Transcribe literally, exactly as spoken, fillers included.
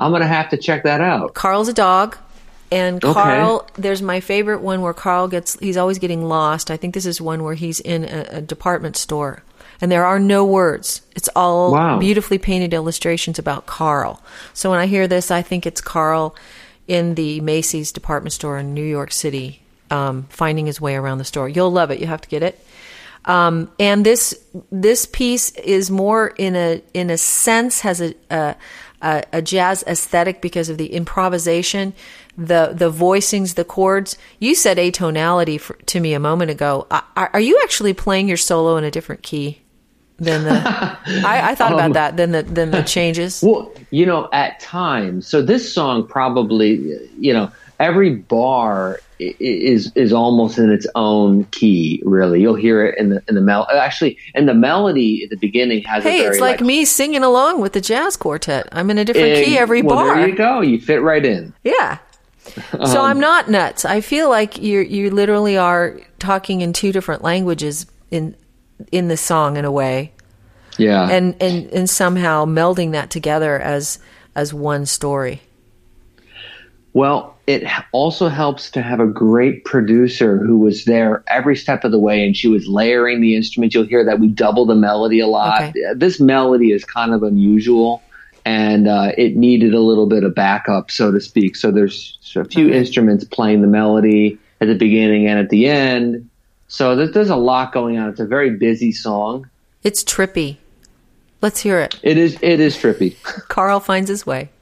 I'm going to have to check that out. Carl's a dog. And Okay. Carl, there's my favorite one where Carl gets, he's always getting lost. I think this is one where he's in a, a department store. And there are no words. It's all Wow. beautifully painted illustrations about Carl. So when I hear this, I think it's Carl in the Macy's department store in New York City, um, finding his way around the store. You'll love it. You have to get it. Um, and this this piece is more in a in a sense has a a, a jazz aesthetic because of the improvisation, the the voicings, the chords. You said atonality for, to me a moment ago. Are, are you actually playing your solo in a different key than the? I, I thought Um, about that. Than the than the changes. Well, you know, at times, so this song probably, you know, every bar i- is is almost in its own key. Really, you'll hear it in the in the mel. Actually, and the melody at the beginning has. Hey, a very, it's like, me singing along with the jazz quartet. I'm in a different key every well, bar. There you go. You fit right in. Yeah. So I'm not nuts. I feel like you you literally are talking in two different languages in in the song in a way, Yeah. and and and somehow melding that together as as one story. Well, it h- also helps to have a great producer who was there every step of the way, and she was layering the instruments. You'll hear that we double the melody a lot. Okay. This melody is kind of unusual, and uh, it needed a little bit of backup, so to speak. So there's a few Okay. instruments playing the melody at the beginning and at the end. So there's, there's a lot going on. It's a very busy song. It's trippy. Let's hear it. It is. It is trippy. Carl finds his way.